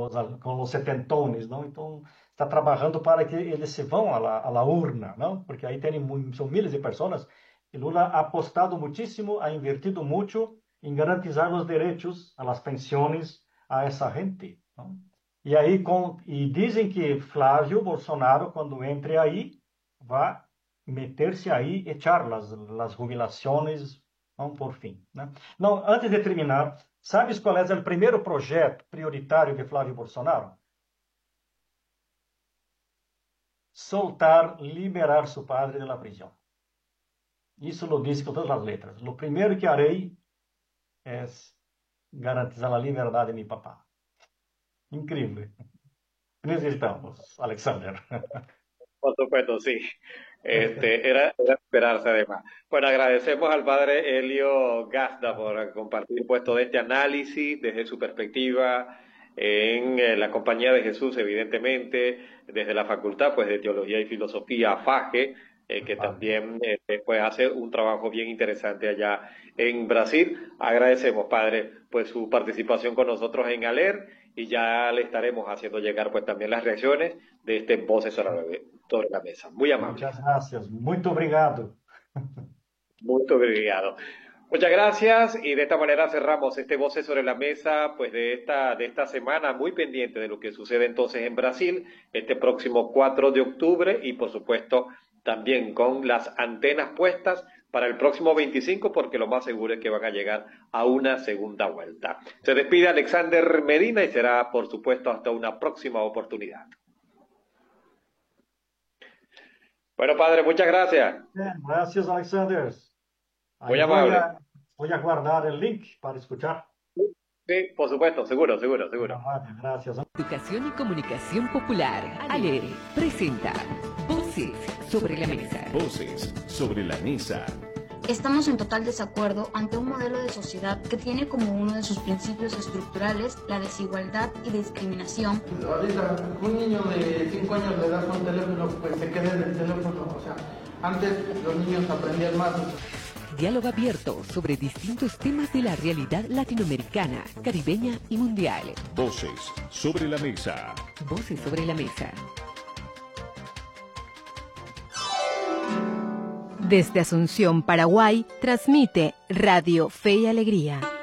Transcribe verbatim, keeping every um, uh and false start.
os, com os setentones, não? Então, está trabalhando para que eles se vão à la, à la urna, não? Porque aí tem, são miles de pessoas. E Lula ha apostado muchísimo, ha invertido mucho em garantizar os direitos, as pensões a essa gente, não? E aí, com, e dizem que Flávio Bolsonaro, quando entre aí, vai meter-se aí e echar as, as jubilações, não, por fim, né? Não, antes de terminar, sabes qual é o primeiro projeto prioritário de Flávio Bolsonaro? Soltar, liberar seu padre da prisão. Isso lo disse com todas as letras. O primeiro que harei é garantizar a liberdade de meu papá. Incrível. Necesitamos, Alexander. Por supuesto, sí. Este, era, era esperarse además. Bueno, agradecemos al padre Helio Gazda por compartir pues todo este análisis desde su perspectiva en eh, la Compañía de Jesús, evidentemente, desde la Facultad pues de Teología y Filosofía, FAGE, eh, que también eh, pues hace un trabajo bien interesante allá en Brasil. Agradecemos, padre, pues su participación con nosotros en ALER y ya le estaremos haciendo llegar pues también las reacciones de este Voces sobre la, sobre la Mesa. Muy amable. Muchas gracias. Muito obrigado. Muy obrigado. Muchas gracias y de esta manera cerramos este Voces sobre la Mesa pues de esta, de esta semana, muy pendiente de lo que sucede entonces en Brasil este próximo cuatro de octubre y por supuesto también con las antenas puestas para el próximo veinticinco porque lo más seguro es que van a llegar a una segunda vuelta. Se despide Alexander Medina y será por supuesto hasta una próxima oportunidad. Bueno, padre, muchas gracias. Bien, gracias, Alexander. Muy amable. Voy a, voy a guardar el link para escuchar. Sí, por supuesto, seguro, seguro, seguro. Gracias. Educación y Comunicación Popular, ALER, presenta Voces sobre la Mesa. Voces sobre la Mesa. Estamos en total desacuerdo ante un modelo de sociedad que tiene como uno de sus principios estructurales la desigualdad y discriminación. Ahorita un niño de cinco años le das un teléfono, pues se queda en el teléfono. O sea, antes los niños aprendían más. Diálogo abierto sobre distintos temas de la realidad latinoamericana, caribeña y mundial. Voces sobre la Mesa. Voces sobre la Mesa. Desde Asunción, Paraguay, transmite Radio Fe y Alegría.